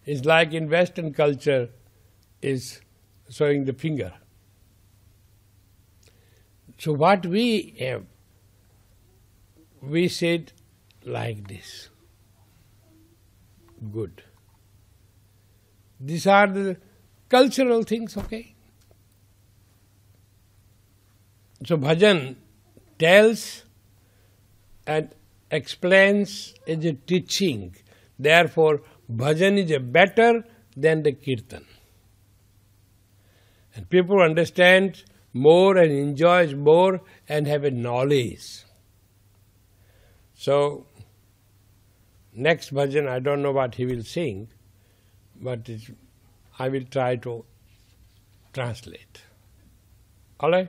It's like in Western culture is showing the finger. So what we have, we said like this. Good. These are the cultural things, okay? So bhajan tells and explains as a teaching. Therefore, bhajan is a better than the kirtan. And people understand more and enjoys more and have a knowledge. So, next bhajan, I don't know what he will sing, but I will try to translate. All right?